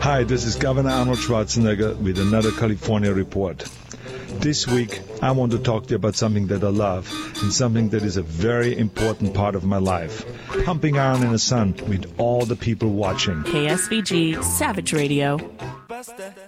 Hi, this is Governor Arnold Schwarzenegger with another California report. This week, I want to talk to you about something that I love and something that is a very important part of my life. Pumping iron in the sun with all the people watching. KSVG Savage Radio. Buster.